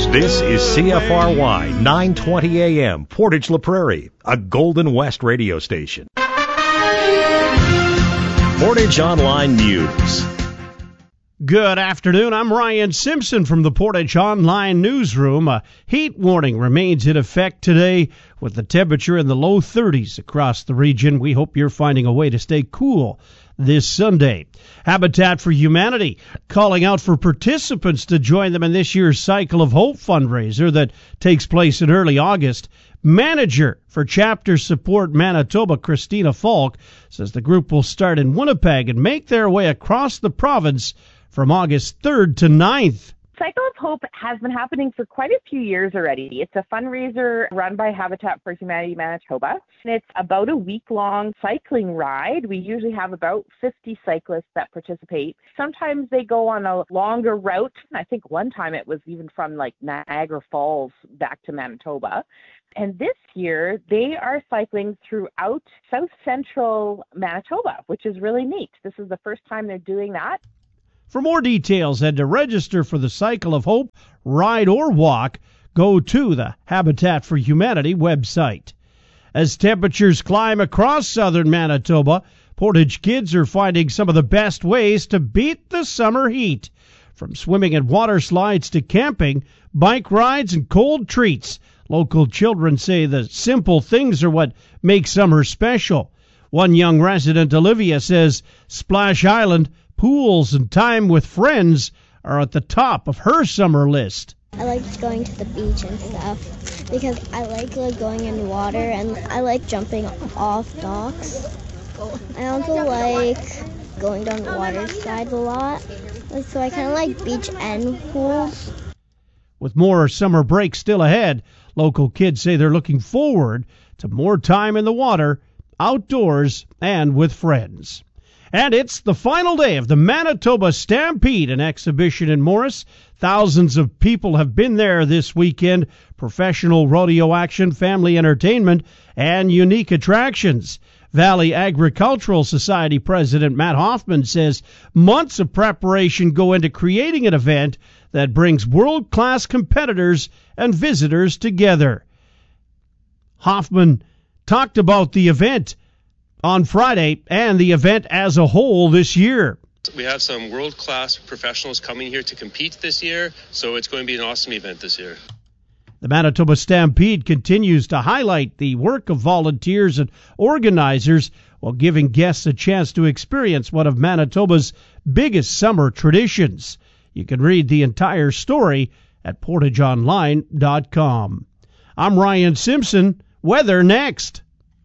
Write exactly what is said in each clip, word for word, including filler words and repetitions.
This is C F R Y nine twenty A M, Portage La Prairie, a Golden West radio station. Portage Online News. Good afternoon. I'm Ryan Simpson from the Portage Online Newsroom. A heat warning remains in effect today with the temperature in the low thirties across the region. We hope you're finding a way to stay cool this Sunday. Habitat for Humanity calling out for participants to join them in this year's Cycle of Hope fundraiser that takes place in early August. Manager for Chapter Support Manitoba, Christina Falk, says the group will start in Winnipeg and make their way across the province from August third to ninth. Cycle of Hope has been happening for quite a few years already. It's a fundraiser run by Habitat for Humanity Manitoba. It's about a week-long cycling ride. We usually have about fifty cyclists that participate. Sometimes they go on a longer route. I think one time it was even from like Niagara Falls back to Manitoba. And this year, they are cycling throughout south central Manitoba, which is really neat. This is the first time they're doing that. For more details and to register for the Cycle of Hope, ride or walk, go to the Habitat for Humanity website. As temperatures climb across southern Manitoba, Portage kids are finding some of the best ways to beat the summer heat. From swimming and water slides to camping, bike rides, and cold treats, local children say the simple things are what make summer special. One young resident, Olivia, says Splash Island, pools, and time with friends are at the top of her summer list. I like going to the beach and stuff because I like, like going in water and I like jumping off docks. I also like going down the water side a lot, so I kind of like beach and pools. With more summer breaks still ahead, local kids say they're looking forward to more time in the water, outdoors, and with friends. And it's the final day of the Manitoba Stampede, an exhibition in Morris. Thousands of people have been there this weekend. Professional rodeo action, family entertainment, and unique attractions. Valley Agricultural Society President Matt Hoffman says months of preparation go into creating an event that brings world-class competitors and visitors together. Hoffman talked about the event on Friday and the event as a whole this year. We have some world-class professionals coming here to compete this year, so it's going to be an awesome event this year. The Manitoba Stampede continues to highlight the work of volunteers and organizers while giving guests a chance to experience one of Manitoba's biggest summer traditions. You can read the entire story at portage online dot com. I'm Ryan Simpson. Weather next.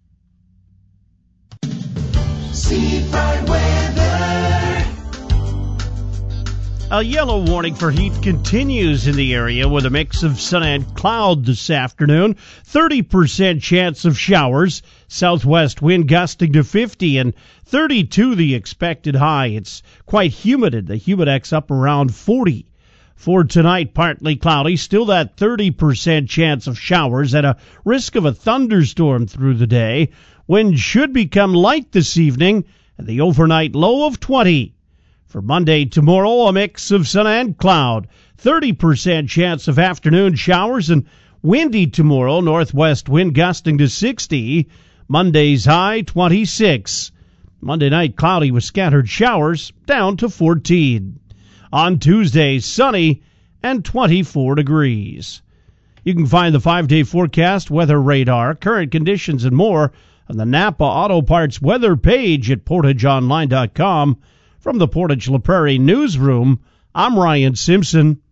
A yellow warning for heat continues in the area with a mix of sun and cloud this afternoon. thirty percent chance of showers. Southwest wind gusting to fifty and thirty-two the expected high. It's quite humid and the humidex up around forty. For tonight, partly cloudy, still that thirty percent chance of showers and a risk of a thunderstorm through the day. Wind should become light this evening and the overnight low of twenty. For Monday, tomorrow, a mix of sun and cloud. thirty percent chance of afternoon showers and windy tomorrow. Northwest wind gusting to sixty. Monday's high, twenty-six. Monday night, cloudy with scattered showers, down to fourteen. On Tuesday, sunny and twenty-four degrees. You can find the five-day forecast, weather radar, current conditions, and more on the Napa Auto Parts weather page at portage online dot com. From the Portage La Prairie Newsroom, I'm Ryan Simpson.